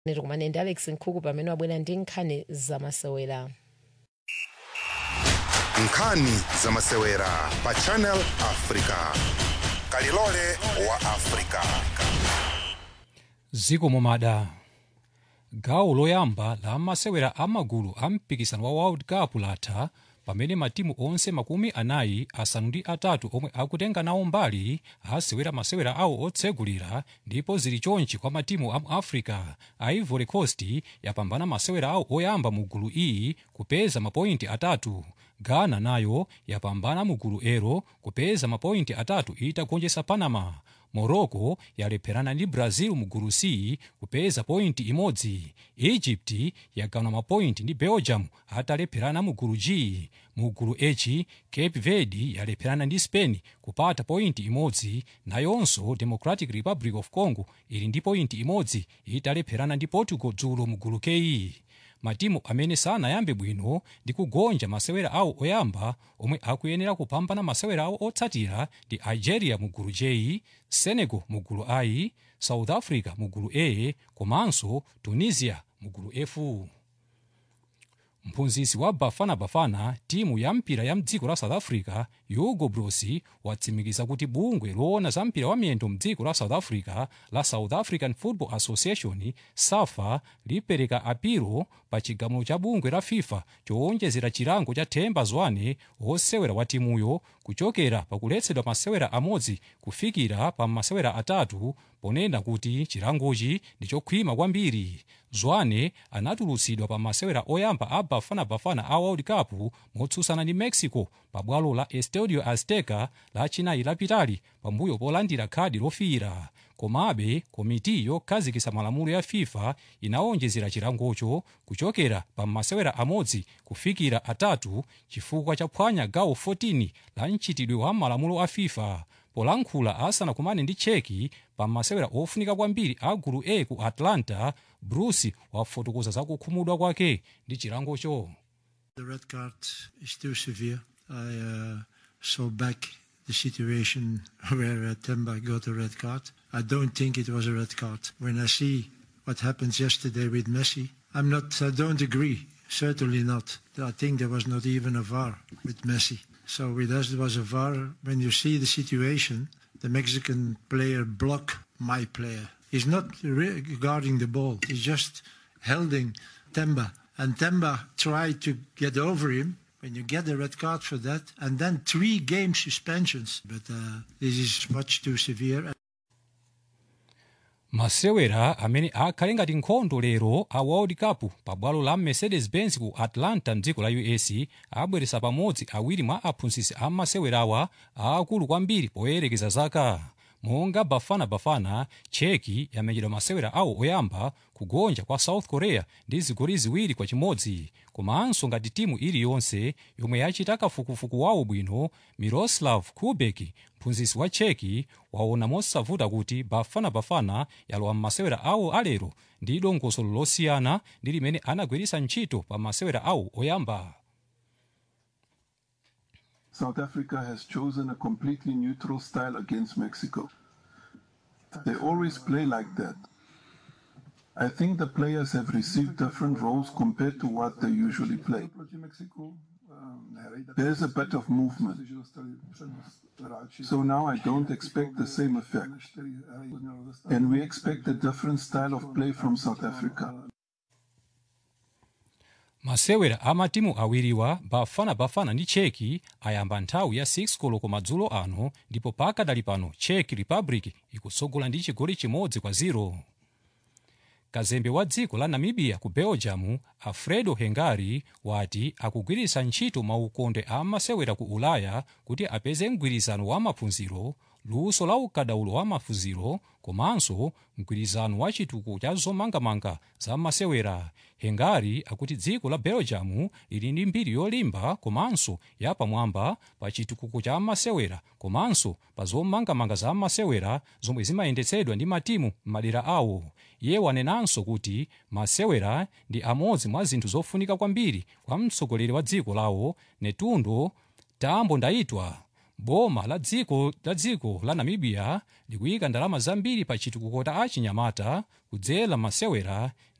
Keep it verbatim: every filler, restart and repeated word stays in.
netikumane ndi Alex Nkhuku pamene wabwera ndi nkhani zamasewera. nkhani zamasewera pa Channel Africa. Kalilole wa Africa. Ziko momada. Gawo loyamba la masewera amagulu a mpikisano wa World Cup latha pamene matimu onse makumi anayi asanu ndi atatu omwe akutenga nawo mbali asewera masewera awo otsegulira, ndipo zili chonchi kwa matimu a Africa. Ivory Coast yapambana masewera awo oyamba mu gulu iyi kupeza mapointi atatu. Ghana nayo yapambana mu gulu ero kupeza mapointi atatu itagonjetsa Panama. Morocco yalepherana ndi Brazil mu gulu C kupeza pointi imodzi. Egypt yagawana mapointi ndi Belgium atalepherana mu gulu G. Mu gulu H Cape Verde yalepherana ndi Spain kupata pointi imodzi, nayonso Democratic Republic of Congo ili ndi pointi imodzi italepherana ndi Portugal dzulo mu gulu K. Matimu amene sanayambe bwino ndi kugonja masewera awo oyamba omwe akuyenera kupambana masewera awo otsatira ndi Algeria mu gulu J, Senegal mu gulu I, South Africa mu gulu A komanso Tunisia mu gulu F. Mphunzitsi wa Bafana Bafana, timu ya mpira ya mdziko la South Africa, Hugo Broos watsimikiza kuti bungwe loona za mpira wa miyendo mdziko la South Africa la South African Football Association SAFA lipereka apilo pa chigamulo cha bungwe la FIFA chowonjezera chilango cha Themba Zwane wosewera wa timuyo kuchokera pakuletsedwa masewera amodzi kufikira pa masewera atatu, ponena kuti chilangochi ndi chokhwima kwambiri. Zwane anatulutsidwa pa masewera oyamba a Bafana Bafana a World Cup motsutsana ndi Mexico pa bwalo la Estadio Azteca lachinayi lapitali pambuyo polandira khadi lofiira. Komabe komiti yokhazikitsa malamulo ya FIFA inawonjezera chilangocho kuchokera pa masewera amodzi kufikira atatu chifukwa cha kuphwanya gawo fourteen la mchitidwe wa malamulo a FIFA. Polankhula asanakumane ndi Cheki pa masewera ofunika kwambiri a gulu A ku Atlanta, Broos wafotokoza za kukhumudwa kwake ndi chilangocho. The red card is too severe. I uh, saw back the situation where uh, Themba got a red card. I don't think it was a red card. When I see what happened yesterday with Messi, I'm not. I don't agree. Certainly not. I think there was not even a V A R with Messi. So with us, there was a V A R. When you see the situation, the Mexican player blocked my player. He's not re- guarding the ball. He's just holding Themba. And Themba tried to get over him. When you get a red card for that, and then three game suspensions. But uh, this is much too severe. Masewera amene akhale ngati nkhondo lero a World Cup pa bwalo la Mercedes-Benz ku Atlanta mdziko la U S abweretsa pamodzi awiri mwa aphunzitsi a masewerawa aakulu kwambiri poyerekeza zaka. Monga Bafana Bafana, Cheki yamenyedwa masewera awo oyamba kugonja kwa South Korea ndi zigoli ziwiri kwa chimodzi. Komanso ngati timu iliyonse yomwe yachita kafukufuku wawo bwino, Miroslav Kubek, mphunzitsi wa Cheki, waona mosavuta kuti Bafana Bafana yalowa masewera awo alero ndi dongosolo losiyana ndi limene anagwiritsa ntchito pa masewera awo oyamba. South Africa has chosen a completely neutral style against Mexico. They always play like that. I think the players have received different roles compared to what they usually play. There's a bit of movement. So now I don't expect the same effect. And we expect a different style of play from South Africa. Masewera amatimu awiriwa Bafana Bafana ndi Cheki ayamba nthawi ya six koloko madzulo ano, ndipo pakadali pano Czech Republic ikusogola ndi chigoli chimodzi kwa zero. Kazembe wa dziko la Namibia ku Belgium, Alfredo Hengari, wati akugwiritsa ntchito maukonde a masewera ku Ulaya kuti apeze mgwirizano wa maphunziro, luso la ukadaulo wa maphunziro, komanso mgwirizano wa chitukuko cha zomangamanga za masewera. Hengari akuti dziko la Belgium lili ndi mbiri yolimba komanso yapamwamba pa chitukuko cha masewera komanso pa zomangamanga za masewera zomwe zimayendetsedwa ndi matimu m'madera awo. Iye wanenanso kuti masewera ndi amodzi mwa zinthu zofunika kwambiri kwa mtsogoleri wa dziko lawo, Netundo Tambo Ndaitwa. boma la dziko la dziko la namibia likuyika ndalama zambiri pa chitukuko cha achinyamata kudzera masewera